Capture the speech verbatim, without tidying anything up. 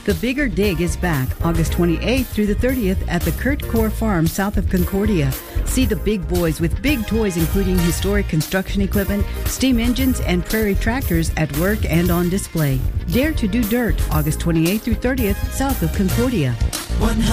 The Bigger Dig is back August twenty-eighth through the thirtieth at the Kurt Core Farm south of Concordia. See the big boys with big toys including historic construction equipment, steam engines, and prairie tractors at work and on display. Dare to do dirt August twenty-eighth through thirtieth south of Concordia.